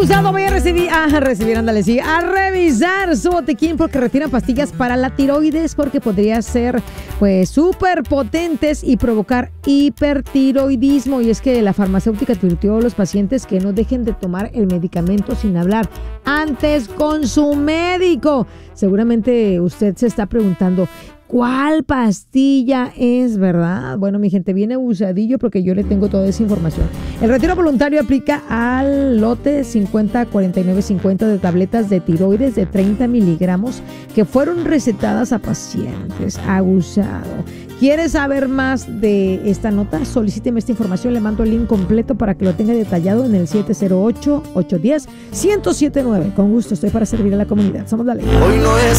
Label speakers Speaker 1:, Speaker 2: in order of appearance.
Speaker 1: abusado, voy a ándale, sí, a revisar su botiquín porque retiran pastillas para la tiroides porque podría ser, pues, súper potentes y provocar hipertiroidismo. Y es que la farmacéutica advirtió a los pacientes que no dejen de tomar el medicamento sin hablar antes con su médico. Seguramente usted se está preguntando, ¿cuál pastilla es, verdad? Bueno, mi gente, viene abusadillo porque yo le tengo toda esa información. El retiro voluntario aplica al lote 50-49-50 de tabletas de tiroides de 30 miligramos que fueron recetadas a pacientes. Abusado. ¿Quiere saber más de esta nota? Solicíteme esta información. Le mando el link completo para que lo tenga detallado en el 708-810-1079. Con gusto, estoy para servir a la comunidad. Somos la ley.
Speaker 2: Hoy no es